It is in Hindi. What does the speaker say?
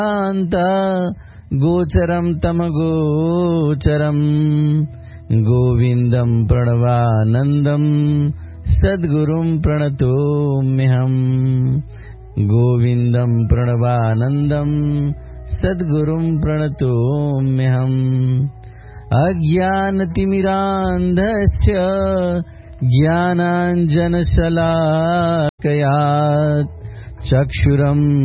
गोचरं तमगोचरं गोविन्दं प्रणवानन्दं सद्गुरुं प्रणतोम्यहम् गोविन्दं प्रणवानन्दं सद्गुरुं प्रणतोम्यहम् अज्ञानतिमिरान्धस्य ज्ञानाञ्जनशलाकया चक्षुरं